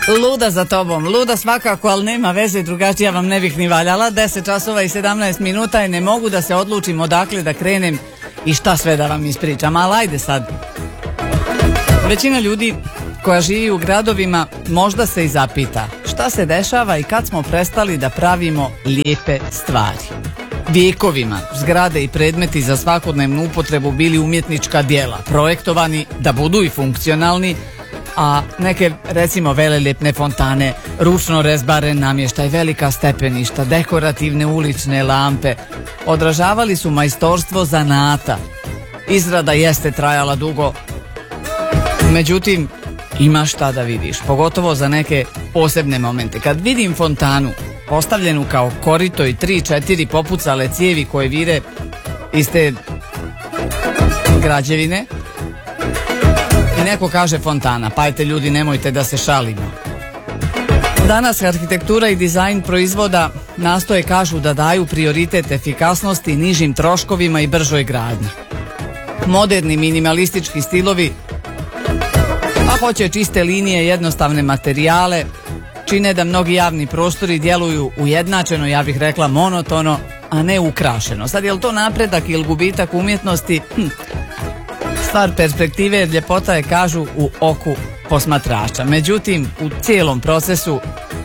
Luda za tobom, luda svakako, ali nema veze, drugačija vam ne bih ni valjala. 10 časova i 17 minuta i ne mogu da se odlučim odakle da krenem i šta sve da vam ispričam, ali ajde sad. Većina ljudi koja živi u gradovima možda se i zapita šta se dešava i kad smo prestali da pravimo lijepe stvari. Vijekovima zgrade i predmeti za svakodnevnu upotrebu bili umjetnička djela, projektovani da budu i funkcionalni, a neke, recimo, velelepne fontane, ručno rezbaren namještaj, velika stepeništa, dekorativne ulične lampe odražavali su majstorstvo zanata. Izrada jeste trajala dugo, međutim ima šta da vidiš, pogotovo za neke posebne momente. Kad vidim fontanu postavljenu kao korito i 3-4 popucale cijevi koje vire iz te građevine i neko kaže fontana, pa ajte ljudi, nemojte da se šalimo. Danas arhitektura i dizajn proizvoda nastoje, kažu, da daju prioritet efikasnosti, nižim troškovima i bržoj gradnji. Moderni minimalistički stilovi, a hoće čiste linije, jednostavne materijale, čine da mnogi javni prostori djeluju ujednačeno, ja bih rekla monotono, a ne ukrašeno. Sad, je li to napredak ili gubitak umjetnosti? Stvar perspektive, jer ljepota je, kažu, u oku posmatrača. Međutim, u cijelom procesu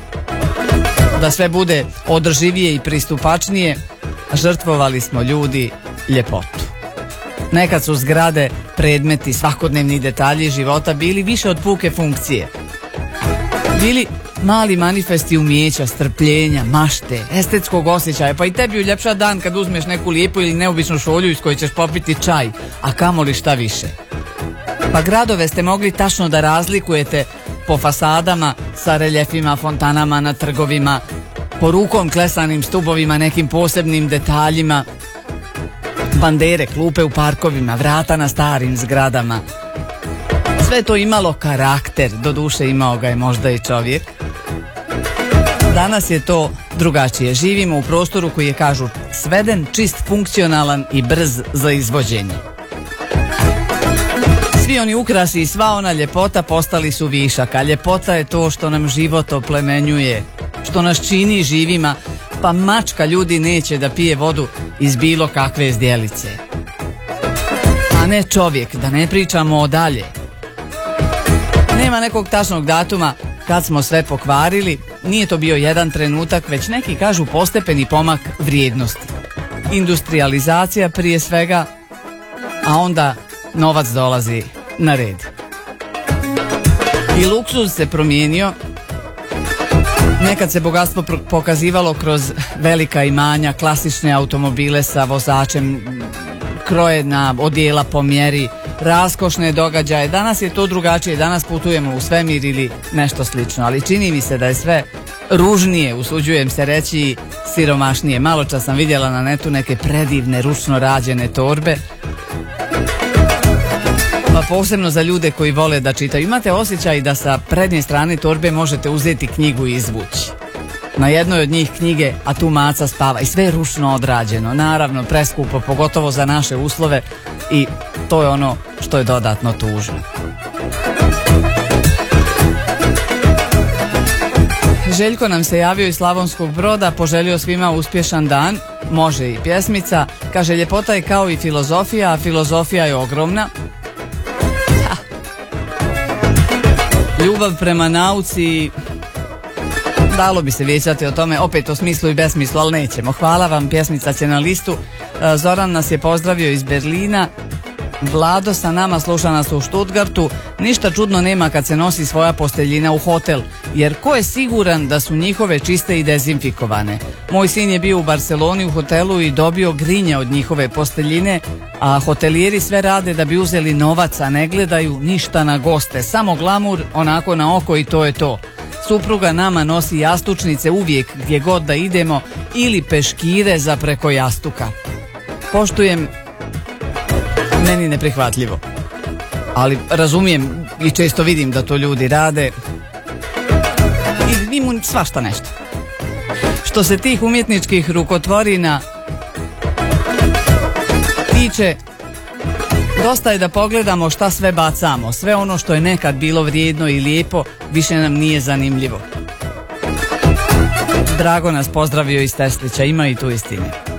da sve bude održivije i pristupačnije, žrtvovali smo ljudi ljepotu. Nekad su zgrade, predmeti, svakodnevni detalji života bili više od puke funkcije. Bili mali manifesti umijeća, strpljenja, mašte, estetskog osjećaja, pa i tebi uljepša dan kad uzmeš neku lijepu ili neobičnu šolju iz koje ćeš popiti čaj, a kamoli šta više. Pa gradove ste mogli tačno da razlikujete po fasadama sa reljefima, fontanama na trgovima, po rukom klesanim stubovima, nekim posebnim detaljima, bandere, klupe u parkovima, vrata na starim zgradama. Sve to imalo karakter, doduše imao ga je možda i čovjek. Danas je to drugačije. Živimo u prostoru koji je, kažu, sveden, čist, funkcionalan i brz za izvođenje. Svi oni ukrasi i sva ona ljepota postali su višak, a ljepota je to što nam život oplemenjuje, što nas čini živima, pa mačka, ljudi, neće da pije vodu iz bilo kakve zdjelice. A ne čovjek, da ne pričamo o dalje. Nema nekog tačnog datuma kad smo sve pokvarili, nije to bio jedan trenutak, već neki kažu postepeni pomak vrijednosti. Industrializacija prije svega, a onda novac dolazi na red. I luksuz se promijenio. Nekad se bogatstvo pokazivalo kroz velika imanja, klasične automobile sa vozačem, krojena odijela po mjeri, raskošne događaje. Danas je to drugačije, danas putujemo u svemir ili nešto slično, ali čini mi se da je sve ružnije, usuđujem se reći, i siromašnije. Malo čas sam vidjela na netu neke predivne ručno rađene torbe, pa posebno za ljude koji vole da čitaju. Imate osjećaj da sa prednje strane torbe možete uzeti knjigu i izvući. Na jednoj od njih knjige, a tu maca spava, i sve je ručno odrađeno. Naravno, preskupo, pogotovo za naše uslove, i to je ono što je dodatno tužno. Željko nam se javio iz Slavonskog Broda, poželio svima uspješan dan, može i pjesmica. Kaže, ljepota je kao i filozofija, a filozofija je ogromna. Ljubav prema nauci, dalo bi se vijećati o tome, opet o smislu i besmislu, ali nećemo. Hvala vam, pjesmica će na listu. Zoran nas je pozdravio iz Berlina. Vlado sa nama, sluša nas u Stuttgartu. Ništa čudno nema kad se nosi svoja posteljina u hotel, jer ko je siguran da su njihove čiste i dezinfikovane? Moj sin je bio u Barceloni u hotelu i dobio grinja od njihove posteljine, a hotelijeri sve rade da bi uzeli novac, a ne gledaju ništa na goste, samo glamur, onako na oko, i to je to. Supruga nama nosi jastučnice uvijek gdje god da idemo, ili peškire za preko jastuka. Poštujem, meni neprihvatljivo, ali razumijem i često vidim da to ljudi rade i imu svašta nešto. Što se tih umjetničkih rukotvorina tiče, Dosta je da pogledamo šta sve bacamo, sve ono što je nekad bilo vrijedno i lijepo više nam nije zanimljivo. Drago nas pozdravio iz Teslića, ima i tu istine.